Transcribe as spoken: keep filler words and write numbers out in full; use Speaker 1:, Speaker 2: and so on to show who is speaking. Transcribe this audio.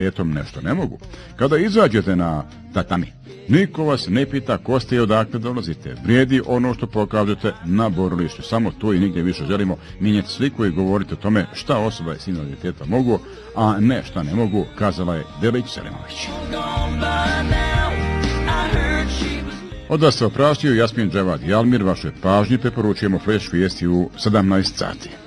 Speaker 1: invaliditetom nešto ne mogu. Kada izađete na tatami, niko vas ne pita ko ste i odakle dolazite. Vrijedi ono što pokažete na borilištu. Samo to i nigdje više želimo mijenjati sliku i govoriti o tome šta osoba s invaliditetom mogu, a ne šta ne mogu, kazala je Delić Selimović. Od vas se opraštio Jasmin Dževad Jalmir, vašoj pažnji preporučujemo Flash vijesti u sedamnaest sati.